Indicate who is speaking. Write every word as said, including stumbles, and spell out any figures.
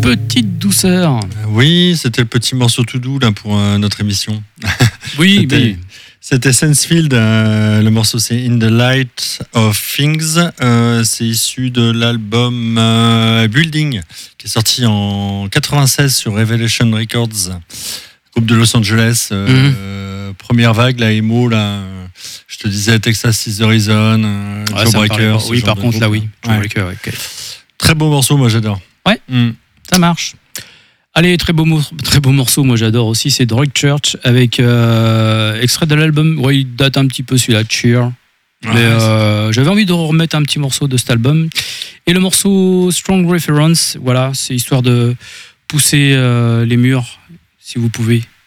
Speaker 1: petite douceur.
Speaker 2: Oui, c'était le petit morceau tout doux là pour euh, notre émission.
Speaker 1: Oui,
Speaker 2: c'était,
Speaker 1: oui.
Speaker 2: C'était Sensefield, euh, le morceau c'est In the Light of Things, euh, c'est issu de l'album euh, Building, qui est sorti en quatre-vingt-seize sur Revelation Records, groupe de Los Angeles, euh,
Speaker 1: Mhm.
Speaker 2: euh, première vague, la emo, là, euh, je te disais Texas is the Reason, euh,
Speaker 1: Ouais,
Speaker 2: Joe
Speaker 1: ça me parlait
Speaker 2: Breaker.
Speaker 1: pas.
Speaker 2: ce
Speaker 1: Oui,
Speaker 2: genre
Speaker 1: par
Speaker 2: de
Speaker 1: contre, là,
Speaker 2: groupe.
Speaker 1: oui. Joe
Speaker 2: Ouais.
Speaker 1: Breaker, ok.
Speaker 2: Très beau morceau, moi j'adore.
Speaker 1: Ouais.
Speaker 2: Mm.
Speaker 1: Ça marche. Allez, très beau, mor- très beau morceau, moi j'adore aussi, c'est Drug Church avec euh, extrait de l'album. Ouais, il date un petit peu celui-là, Cheer.
Speaker 2: Ouais,
Speaker 1: Mais euh, j'avais envie de remettre un petit morceau de cet album. Et le morceau Strong Reference, voilà, c'est histoire de pousser euh, les murs, si vous pouvez.